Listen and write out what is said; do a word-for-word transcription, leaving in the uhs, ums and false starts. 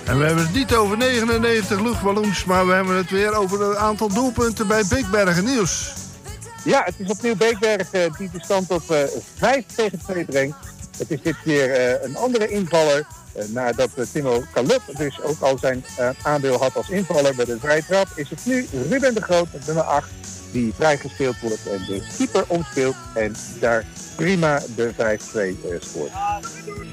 En we hebben het niet over negenennegentig luchtballons, maar we hebben het weer over een aantal doelpunten bij Beekbergen. Nieuws. Ja, het is opnieuw Beekberg uh, die de stand op uh, vijf tegen twee brengt. Het is dit keer uh, een andere invaller. Uh, nadat uh, Timo Kalop dus ook al zijn uh, aandeel had als invaller bij de vrije trap, is het nu Ruben de Groot met nummer acht die vrijgespeeld wordt en de keeper omspeelt en daar prima de vijf twee uh, scoort.